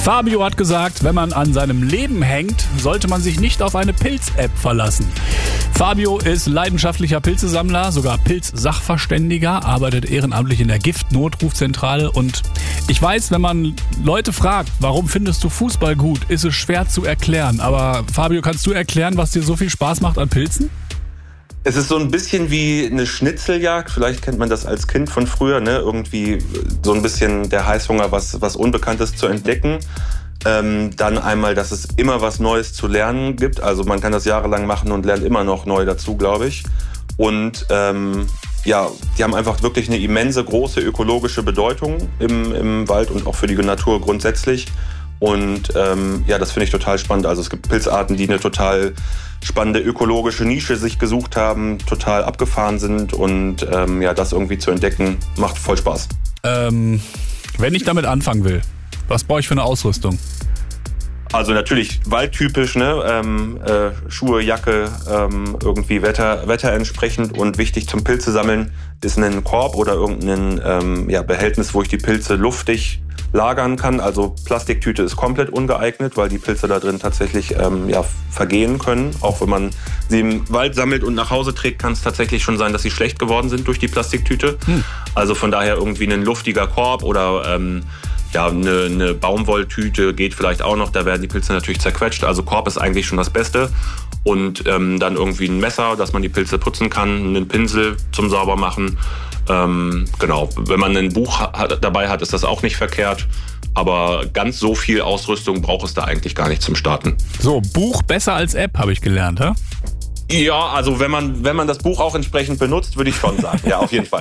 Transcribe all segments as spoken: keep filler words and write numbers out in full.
Fabio hat gesagt, wenn man an seinem Leben hängt, sollte man sich nicht auf eine Pilz-App verlassen. Fabio ist leidenschaftlicher Pilzesammler, sogar Pilz-Sachverständiger, arbeitet ehrenamtlich in der Gift-Notrufzentrale und ich weiß, wenn man Leute fragt, warum findest du Fußball gut, ist es schwer zu erklären. Aber Fabio, kannst du erklären, was dir so viel Spaß macht an Pilzen? Es ist so ein bisschen wie eine Schnitzeljagd. Vielleicht kennt man das als Kind von früher, ne? Irgendwie so ein bisschen der Heißhunger, was, was Unbekanntes zu entdecken. Ähm, dann einmal, dass es immer was Neues zu lernen gibt. Also man kann das jahrelang machen und lernt immer noch neu dazu, glaube ich. Und ähm, ja, die haben einfach wirklich eine immense, große ökologische Bedeutung im, im Wald und auch für die Natur grundsätzlich. Und ähm, ja, das finde ich total spannend. Also es gibt Pilzarten, die eine total spannende ökologische Nische sich gesucht haben, total abgefahren sind und ähm, ja, das irgendwie zu entdecken, macht voll Spaß. Ähm, wenn ich damit anfangen will, was brauche ich für eine Ausrüstung? Also natürlich waldtypisch, ne? Ähm, äh, Schuhe, Jacke, ähm, irgendwie Wetter, Wetter entsprechend und wichtig zum Pilze sammeln ist ein Korb oder irgendein ähm, ja, Behältnis, wo ich die Pilze luftig lagern kann. Also Plastiktüte ist komplett ungeeignet, weil die Pilze da drin tatsächlich ähm, ja, vergehen können. Auch wenn man sie im Wald sammelt und nach Hause trägt, kann es tatsächlich schon sein, dass sie schlecht geworden sind durch die Plastiktüte. Hm. Also von daher irgendwie ein luftiger Korb oder ähm, ja, eine, eine Baumwolltüte geht vielleicht auch noch. Da werden die Pilze natürlich zerquetscht. Also Korb ist eigentlich schon das Beste. Und ähm, dann irgendwie ein Messer, dass man die Pilze putzen kann, einen Pinsel zum Saubermachen. Ähm, genau, wenn man ein Buch hat, dabei hat, ist das auch nicht verkehrt. Aber ganz so viel Ausrüstung braucht es da eigentlich gar nicht zum Starten. So, Buch besser als App, habe ich gelernt, hä? Ja, also wenn man, wenn man das Buch auch entsprechend benutzt, würde ich schon sagen. Ja, auf jeden Fall.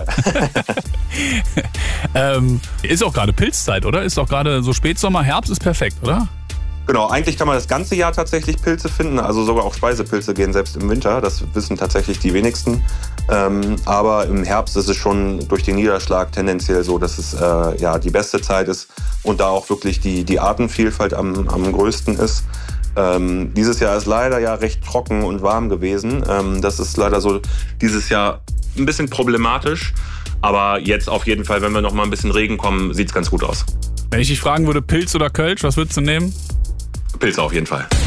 ähm, ist auch gerade Pilzzeit, oder? Ist auch gerade so Spätsommer, Herbst ist perfekt, oder? Genau, eigentlich kann man das ganze Jahr tatsächlich Pilze finden, also sogar auch Speisepilze gehen selbst im Winter, das wissen tatsächlich die wenigsten. Ähm, aber im Herbst ist es schon durch den Niederschlag tendenziell so, dass es äh, ja, die beste Zeit ist und da auch wirklich die, die Artenvielfalt am, am größten ist. Ähm, dieses Jahr ist leider ja recht trocken und warm gewesen. Ähm, das ist leider so dieses Jahr ein bisschen problematisch, aber jetzt auf jeden Fall, wenn wir noch mal ein bisschen Regen kommen, sieht es ganz gut aus. Wenn ich dich fragen würde, Pilz oder Kölsch, was würdest du nehmen? Pilze auf jeden Fall.